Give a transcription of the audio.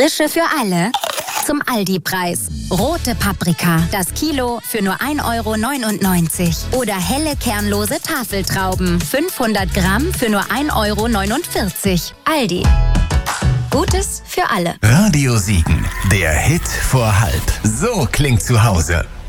Frische für alle zum Aldi-Preis. Rote Paprika, das Kilo für nur 1,99 €. Oder helle kernlose Tafeltrauben, 500 Gramm für nur 1,49 €. Aldi. Gutes für alle. Radio Siegen, der Hit vor halb. So klingt zu Hause.